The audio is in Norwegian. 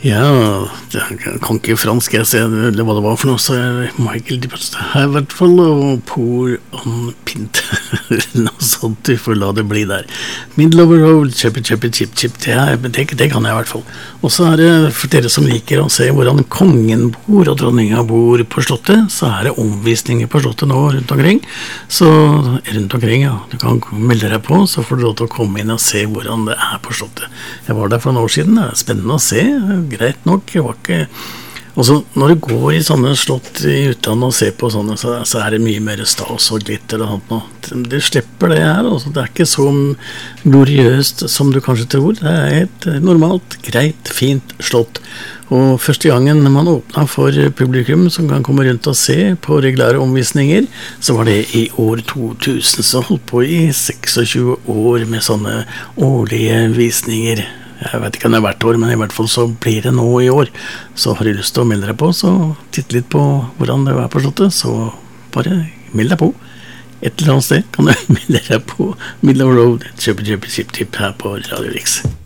Ja, jeg kan ikke fransk, jeg ser eller hva det var for noe, så jeg Michael Dippost her i hvert fall, og Pour en Pint, noe sånt, vi får la det bli der. Middle of the road, chippy, chippy, chip, chip, det kan jeg i hvert fall. Og så det, for dere som liker å se hvordan kongen bor og dronninga bor på slottet, så det omvisninger på slottet nå rundt omkring. Så rundt omkring, ja, du kan melde deg på, så får du lov til å komme inn og se hvordan det på slottet. Jeg var der for noen år siden, det spennende å se, greit nok, jeg var ikke... Og så når du går i sånne slott i utlandet og ser på sånne, så det mye mer stas og glitter og sånt nå. Det slipper det her, altså. Det ikke så gloriøst som du kanskje tror. Det et normalt, greit, fint slott. Og første gangen man åpnet for publikum som kan komme rundt og se på regulære omvisninger, så var det i år 2000, så holdt på i 26 år med sånne årlige visninger. Jeg vet ikke om det hvert år, men i hvert fall så blir det nå i år. Så har du lyst til å melde deg på, så titt litt på hvordan det på slottet, så bare meld deg på. Et eller annet sted kan du melde deg på Middle of the Road, Chip her på Radio Rix.